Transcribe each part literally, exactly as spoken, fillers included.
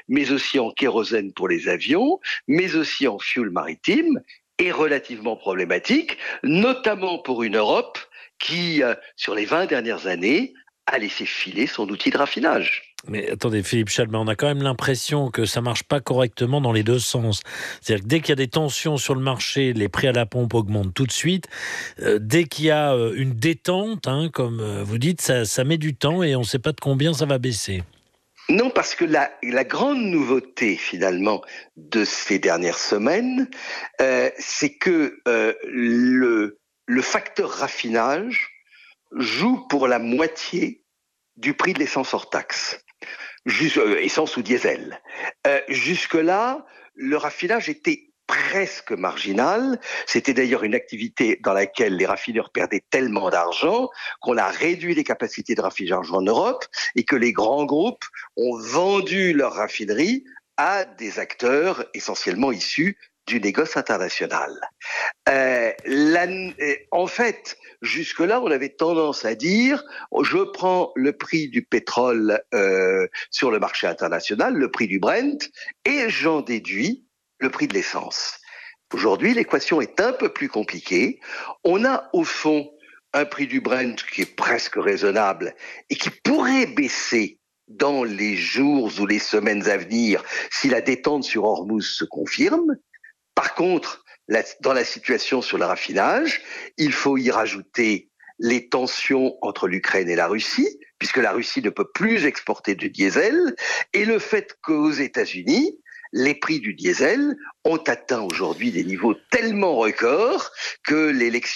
mais aussi en kérosène pour les avions, mais aussi en fioul maritime, est relativement problématique, notamment pour une Europe qui, euh, sur les vingt dernières années, a laissé filer son outil de raffinage. Mais attendez, Philippe Chalmin, on a quand même l'impression que ça marche pas correctement dans les deux sens. C'est-à-dire que dès qu'il y a des tensions sur le marché, les prix à la pompe augmentent tout de suite. Euh, dès qu'il y a euh, une détente, hein, comme euh, vous dites, ça, ça met du temps et on ne sait pas de combien ça va baisser. Non, parce que la, la grande nouveauté, finalement, de ces dernières semaines, euh, c'est que euh, le, le facteur raffinage joue pour la moitié du prix de l'essence hors taxe. Juste, euh, essence ou diesel. Euh, jusque-là, le raffinage était presque marginal. C'était d'ailleurs une activité dans laquelle les raffineurs perdaient tellement d'argent qu'on a réduit les capacités de raffinage en Europe et que les grands groupes ont vendu leurs raffineries à des acteurs essentiellement issus du négoce international. Euh, la, en fait, jusque-là, on avait tendance à dire, je prends le prix du pétrole euh, sur le marché international, le prix du Brent, et j'en déduis le prix de l'essence. Aujourd'hui, l'équation est un peu plus compliquée. On a au fond un prix du Brent qui est presque raisonnable et qui pourrait baisser dans les jours ou les semaines à venir si la détente sur Hormuz se confirme. Par contre, la, dans la situation sur le raffinage, il faut y rajouter les tensions entre l'Ukraine et la Russie, puisque la Russie ne peut plus exporter de diesel, et le fait qu'aux États-Unis, les prix du diesel ont atteint aujourd'hui des niveaux tellement records que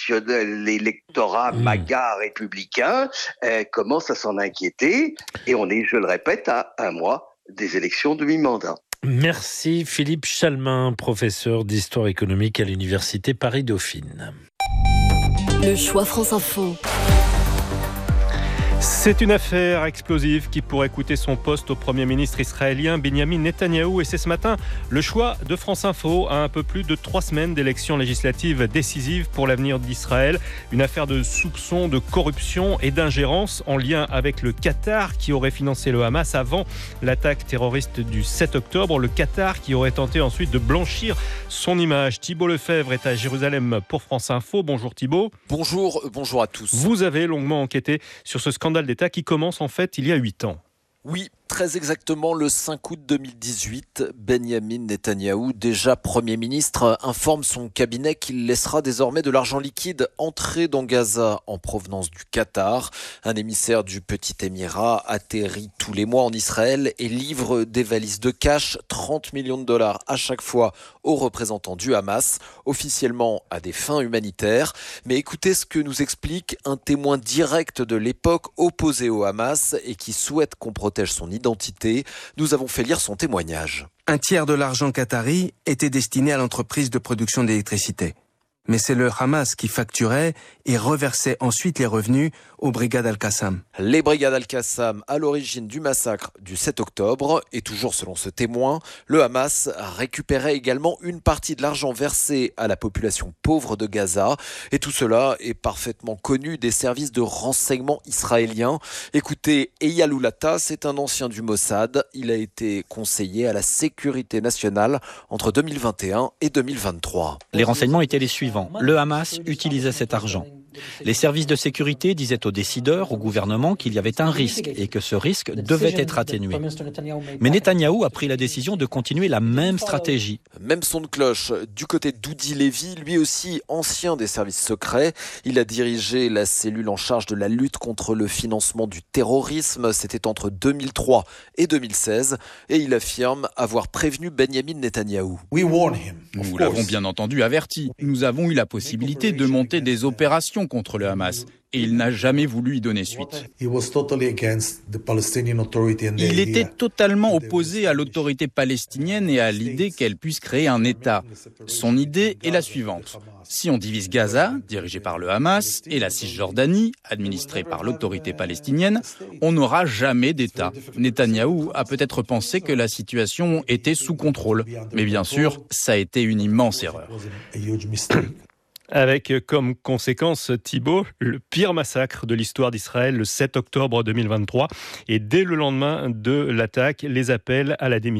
l'électorat Mmh. MAGA républicain euh, commence à s'en inquiéter, et on est, je le répète, à un mois des élections de mi-mandat. Merci Philippe Chalmin, professeur d'histoire économique à l'université Paris-Dauphine. Le choix France Info. C'est une affaire explosive qui pourrait coûter son poste au Premier ministre israélien Benyamin Netanyahou. Et c'est ce matin le choix de France Info à un peu plus de trois semaines d'élections législatives décisives pour l'avenir d'Israël. Une affaire de soupçons de corruption et d'ingérence en lien avec le Qatar qui aurait financé le Hamas avant l'attaque terroriste du sept octobre. Le Qatar qui aurait tenté ensuite de blanchir son image. Thibault Lefebvre est à Jérusalem pour France Info. Bonjour Thibault. Bonjour, bonjour à tous. Vous avez longuement enquêté sur ce scandale d'État qui commence en fait il y a huit ans. Oui, très exactement le cinq août deux mille dix-huit, Benyamin Netanyahou, déjà Premier ministre, informe son cabinet qu'il laissera désormais de l'argent liquide entrer dans Gaza en provenance du Qatar. Un émissaire du Petit Émirat atterrit tous les mois en Israël et livre des valises de cash, trente millions de dollars à chaque fois aux représentants du Hamas, officiellement à des fins humanitaires. Mais écoutez ce que nous explique un témoin direct de l'époque opposé au Hamas et qui souhaite qu'on protège son identité. Nous avons fait lire son témoignage. Un tiers de l'argent qatari était destiné à l'entreprise de production d'électricité. Mais c'est le Hamas qui facturait et reversait ensuite les revenus aux brigades Al-Qassam. Les brigades Al-Qassam à l'origine du massacre du sept octobre. Et toujours selon ce témoin, le Hamas récupérait également une partie de l'argent versé à la population pauvre de Gaza. Et tout cela est parfaitement connu des services de renseignement israéliens. Écoutez, Eyal Oulata, c'est un ancien du Mossad. Il a été conseiller à la sécurité nationale entre deux mille vingt et un et deux mille vingt-trois. Les renseignements étaient les suivants. Le Hamas utilisait cet argent. Les services de sécurité disaient aux décideurs, au gouvernement, qu'il y avait un risque et que ce risque devait être atténué. Mais Netanyahou a pris la décision de continuer la même stratégie. Même son de cloche du côté d'Udi Levy, lui aussi ancien des services secrets. Il a dirigé la cellule en charge de la lutte contre le financement du terrorisme. C'était entre deux mille trois et deux mille seize. Et il affirme avoir prévenu Benyamin Netanyahou. Nous l'avons bien entendu averti. Nous avons eu la possibilité de monter des opérations contre le Hamas et il n'a jamais voulu y donner suite. Il était totalement opposé à l'autorité palestinienne et à l'idée qu'elle puisse créer un État. Son idée est la suivante. Si on divise Gaza, dirigé par le Hamas, et la Cisjordanie, administrée par l'autorité palestinienne, on n'aura jamais d'État. Netanyahou a peut-être pensé que la situation était sous contrôle. Mais bien sûr, ça a été une immense erreur. Avec comme conséquence, Thibault, le pire massacre de l'histoire d'Israël le sept octobre deux mille vingt-trois. Et dès le lendemain de l'attaque, les appels à la démission.